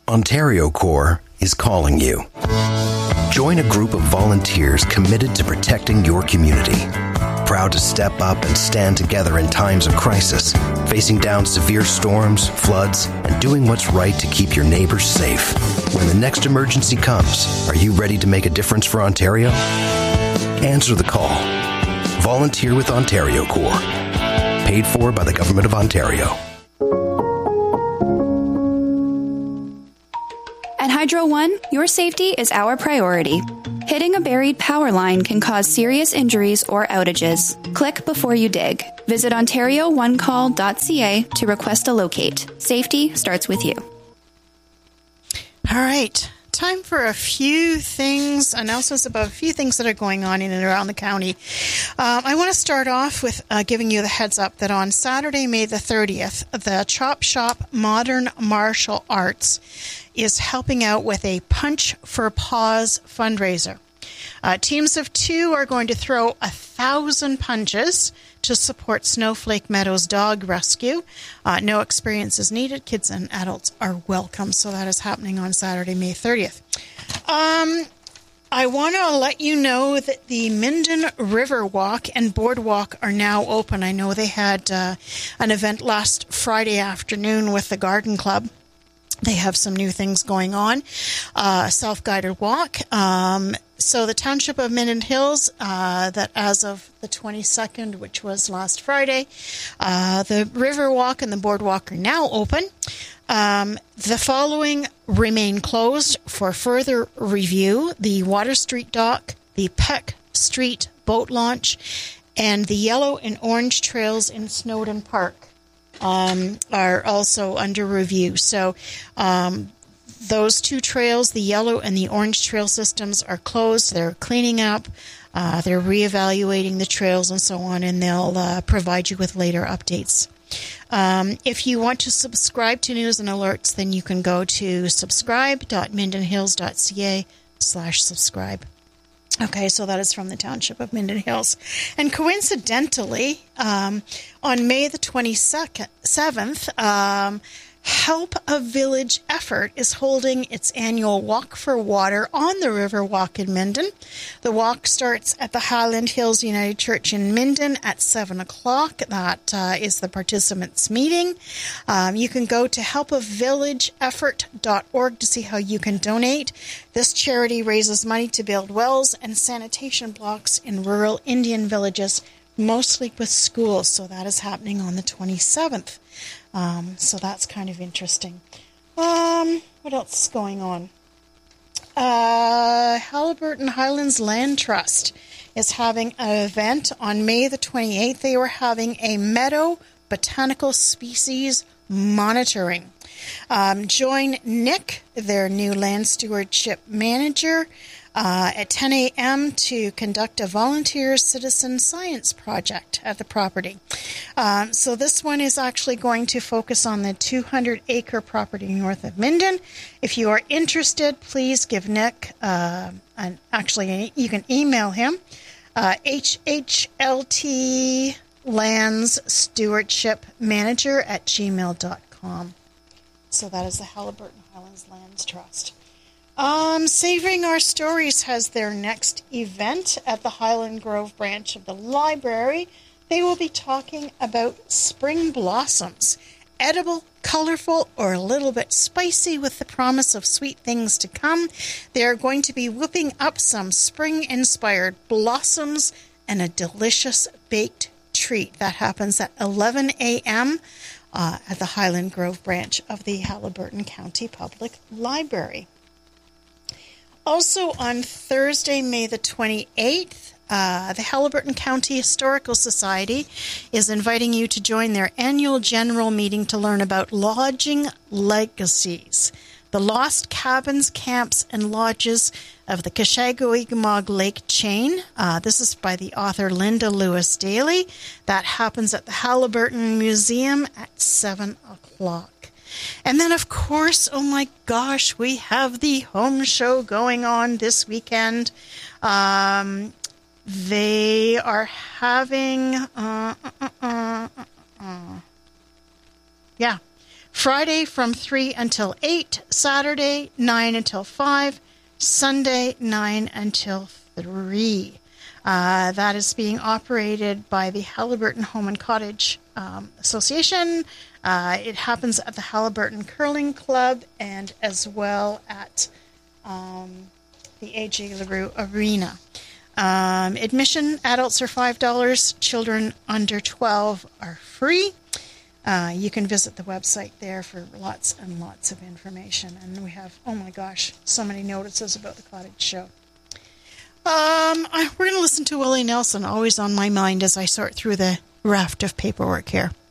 Ontario Corps is calling you. Join a group of volunteers committed to protecting your community. Proud to step up and stand together in times of crisis, facing down severe storms, floods, and doing what's right to keep your neighbors safe. When the next emergency comes, are you ready to make a difference for Ontario? Answer the call. Volunteer with Ontario Corps. Paid for by the Government of Ontario. At Hydro One, your safety is our priority. Hitting a buried power line can cause serious injuries or outages. Click before you dig. Visit OntarioOneCall.ca to request a locate. Safety starts with you. All right. Time for a few things, announcements about a few things that are going on in and around the county. I want to start off with giving you the heads up that on Saturday, May the 30th, the Chop Shop Modern Martial Arts is helping out with a Punch for Paws fundraiser. Teams of 2 are going to throw 1,000 punches to support Snowflake Meadows Dog Rescue. No experience is needed. Kids and adults are welcome. So that is happening on Saturday, May 30th. I want to let you know that the Minden River Walk and Boardwalk are now open. I know they had an event last Friday afternoon with the Garden Club. They have some new things going on. Self-guided walk. So the Township of Minden Hills, that as of the 22nd, which was last Friday, the River Walk and the Boardwalk are now open. The following remain closed for further review: the Water Street Dock, the Peck Street Boat Launch, and the Yellow and Orange Trails in Snowden Park are also under review. So those 2 trails, the yellow and the orange trail systems, are closed. They're cleaning up. They're reevaluating the trails and so on, and they'll provide you with later updates. If you want to subscribe to news and alerts, then you can go to subscribe.mindenhills.ca/subscribe. Okay, so that is from the Township of Minden Hills. And coincidentally, on May the 27th, Help a Village Effort is holding its annual Walk for Water on the River Walk in Minden. The walk starts at the Highland Hills United Church in Minden at 7 o'clock. That is the participants' meeting. You can go to helpavillageeffort.org to see how you can donate. This charity raises money to build wells and sanitation blocks in rural Indian villages, mostly with schools. So that is happening on the 27th. So that's kind of interesting. What else is going on? Haliburton Highlands Land Trust is having an event on May the 28th. They were having a meadow botanical species monitoring. Join Nick, their new land stewardship manager, at 10 a.m. to conduct a volunteer citizen science project at the property. So this one is actually going to focus on the 200-acre property north of Minden. If you are interested, please give Nick, actually you can email him, hhltlandsstewardshipmanager@gmail.com. So that is the Haliburton Highlands Lands Trust. Savoring Our Stories has their next event at the Highland Grove branch of the library. They will be talking about spring blossoms, edible, colorful, or a little bit spicy with the promise of sweet things to come. They are going to be whipping up some spring-inspired blossoms and a delicious baked treat. That happens at 11 a.m. At the Highland Grove branch of the Haliburton County Public Library. Also on Thursday, May the 28th, the Haliburton County Historical Society is inviting you to join their annual general meeting to learn about lodging legacies, the lost cabins, camps, and lodges of the Kashagouigmog Lake chain. This is by the author Linda Lewis Daly. That happens at the Haliburton Museum at 7 o'clock. And then, of course, oh my gosh, we have the home show going on this weekend. They are having, Friday from 3 until 8, Saturday 9 until 5, Sunday 9 until 3. That is being operated by the Haliburton Home and Cottage Association. It happens at the Haliburton Curling Club and as well at the A.J. LaRue Arena. Admission, adults are $5. Children under 12 are free. You can visit the website there for lots and lots of information. And we have, oh my gosh, so many notices about the cottage show. We're going to listen to Willie Nelson, always on my mind as I sort through the raft of paperwork here.